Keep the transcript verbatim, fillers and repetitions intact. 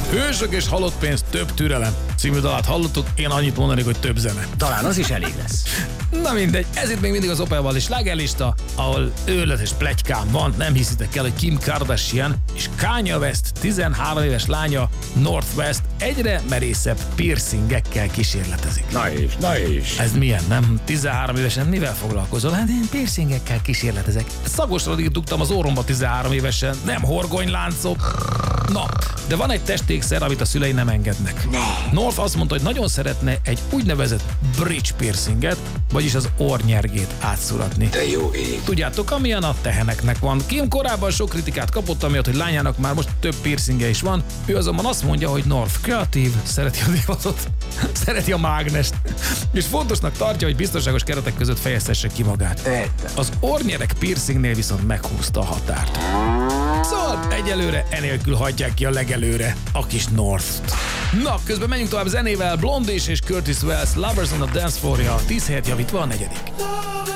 Hősök és halott pénz, több türelem című dalát hallottuk, én annyit mondanék, hogy több zene. Talán az is elég lesz. Na mindegy, ez itt még mindig az Opelval slágerlista, ahol őrületes pletykám van, nem hiszitek el, hogy Kim Kardashian és Kanye West tizenhárom éves lánya Northwest egyre merészebb piercingekkel kísérletezik. Na és, na és. Ez milyen, nem? tizenhárom évesen mivel foglalkozol? Hát én piercingekkel kísérletezek. Szagosra dugtam az orromba tizenhárom évesen, nem horgonyláncok. Na, de van egy testékszer, amit a szülei nem engednek. Ne. North azt mondta, hogy nagyon szeretne egy úgynevezett bridge piercinget, vagyis az orrnyergét átszuratni. De jó ég. Tudjátok, amilyen a teheneknek van. Kim korábban sok kritikát kapott, amiatt, hogy lányának már most több piercingje is van. Ő azonban azt mondja, hogy North kreatív, szereti a divatot, szereti a mágnest, és fontosnak tartja, hogy biztonságos keretek között fejezhesse ki magát. Értem. Az orrnyerek piercingnél viszont meghúzta a határt. Szóval egyelőre enélkül hagyják ki a legelőre a kis North-t. Na, közben menjünk tovább zenével. Blondie és Curtis Wells, Lovers on the Dance Floor-ja, tíz helyet javítva a negyedik.